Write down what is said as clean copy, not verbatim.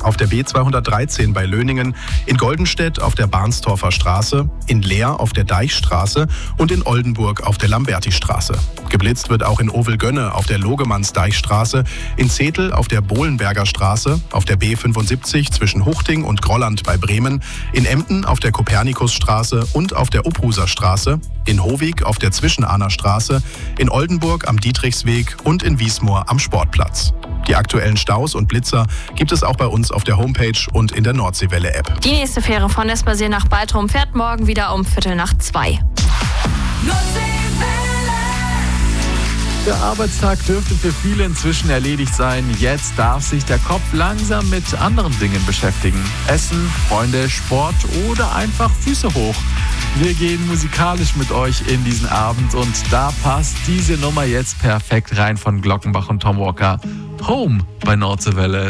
auf der B213 bei Löningen, in Goldenstedt auf der Barnstorfer Straße, in Leer auf der Deichstraße und in Oldenburg auf der Lambertistraße. Geblitzt wird auch in Ovelgönne auf der Logemannsdeichstraße, in Zetel auf der Bohlenberger Straße, auf der B75 zwischen Huchting und Grolland bei Bremen, in Emden auf der Kopernikusstraße und auf der Uphuser Straße, in Hovig auf der Zwischenahner Straße, in Oldenburg am Dietrichsweg und in Wiesmoor am Sportplatz. Die aktuellen Staus und Blitzer gibt es auch bei uns auf der Homepage und in der Nordseewelle-App. Die nächste Fähre von Nespersee nach Baltrum fährt morgen wieder um 1:45. Der Arbeitstag dürfte für viele inzwischen erledigt sein. Jetzt darf sich der Kopf langsam mit anderen Dingen beschäftigen. Essen, Freunde, Sport oder einfach Füße hoch. Wir gehen musikalisch mit euch in diesen Abend und da passt diese Nummer jetzt perfekt rein von Glockenbach und Tom Walker. Home bei Nordseewelle.